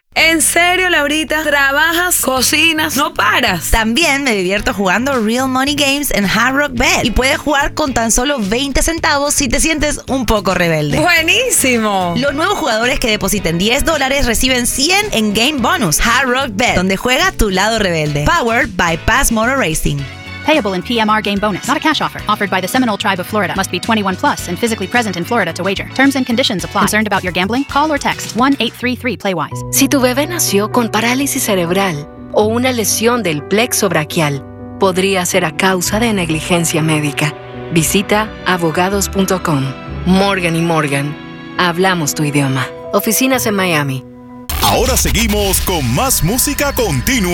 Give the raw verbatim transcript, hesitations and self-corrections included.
¿En serio, Laurita? ¿Trabajas, cocinas, no paras? También me divierto jugando Real Money Games en Hard Rock Bet. Y puedes jugar con tan solo veinte centavos si te sientes un poco rebelde. ¡Buenísimo! Los nuevos jugadores que depositen diez dólares reciben cien en Game Bonus. Hard Rock Bet, donde juega tu lado rebelde. Powered by Pass Motor Racing. Payable in P M R Game Bonus. Not a cash offer. Offered by the Seminole Tribe of Florida. Must be twenty-one plus and physically present in Florida to wager. Terms and conditions apply. Concerned about your gambling? Call or text one eight three three play wise. Si tu bebé nació con parálisis cerebral o una lesión del plexo braquial, podría ser a causa de negligencia médica. Visita abogados punto com. Morgan y Morgan. Hablamos tu idioma. Oficinas en Miami. Ahora seguimos con más música continua.